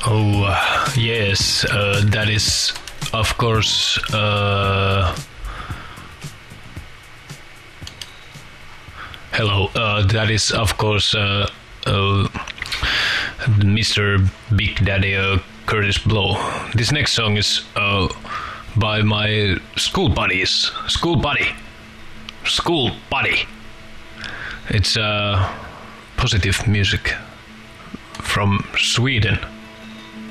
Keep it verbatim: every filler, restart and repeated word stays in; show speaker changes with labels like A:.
A: Oh, uh, yes, uh, that is, of course, uh, hello, uh, that is, of course, uh, uh, mister Big Daddy uh, Curtis Blow. This next song is uh, by my school buddies, school buddy, school buddy. It's uh, positive music from Sweden.